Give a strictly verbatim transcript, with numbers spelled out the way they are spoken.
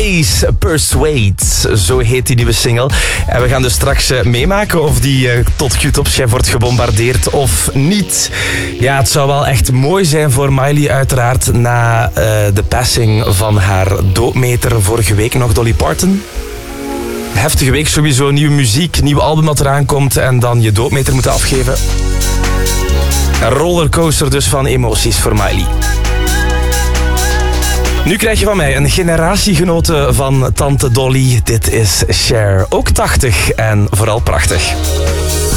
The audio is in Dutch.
Days Persuade, zo heet die nieuwe single. En we gaan dus straks uh, meemaken of die uh, tot Q-Top-chef wordt gebombardeerd of niet. Ja, het zou wel echt mooi zijn voor Miley uiteraard na uh, de passing van haar doodmeter vorige week nog, Dolly Parton. Heftige week sowieso, nieuwe muziek, nieuw album dat eraan komt en dan je doodmeter moeten afgeven. Een rollercoaster dus van emoties voor Miley. Nu krijg je van mij een generatiegenote van tante Dolly. Dit is Cher, ook tachtig en vooral prachtig.